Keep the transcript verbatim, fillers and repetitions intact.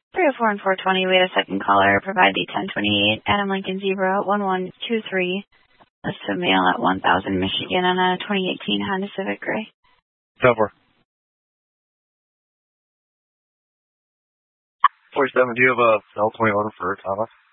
three oh four and four twenty, we had a second caller provide the ten twenty-eight Adam Lincoln Zebra one one two three. List to mail at one thousand Michigan on a twenty eighteen Honda Civic Gray. Cover. four seven, do you have a L twenty order for Thomas?